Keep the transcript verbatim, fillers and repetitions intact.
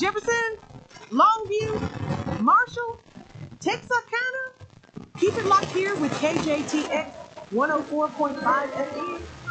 Jefferson, Longview, Marshall, Texarkana. Keep it locked here with K J T X one oh four point five F M.